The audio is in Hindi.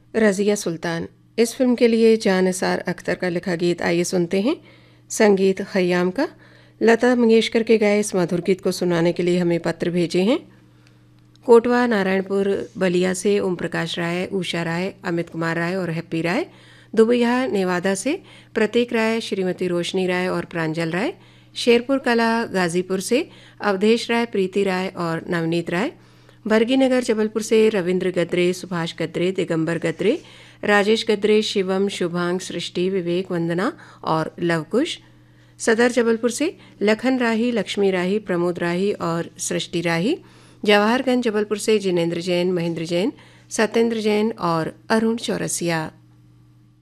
रज़िया सुल्तान। इस फिल्म के लिए जान निसार अख्तर का लिखा गीत आइए सुनते हैं। संगीत खय्याम का। लता मंगेशकर के गाए इस मधुर गीत को सुनाने के लिए हमें पत्र भेजे हैं कोटवा नारायणपुर बलिया से ओम प्रकाश राय, उषा राय, अमित कुमार राय और हैप्पी राय। दुबैया नेवादा से प्रतीक राय, श्रीमती रोशनी राय और प्रांजल राय। शेरपुर कला गाजीपुर से अवधेश राय, प्रीति राय और नवनीत राय। बरगीनगर जबलपुर से रविंद्र गद्रे, सुभाष गद्रे, दिगंबर गद्रे, राजेश गद्रे, शिवम, शुभांग, सृष्टि, विवेक, वंदना और लवकुश। सदर जबलपुर से लखन राही, लक्ष्मी राही, प्रमोद राही और सृष्टि राही। जवाहरगंज जबलपुर से जिनेंद्र जैन, महेंद्र जैन, सत्येंद्र जैन और अरुण चौरसिया।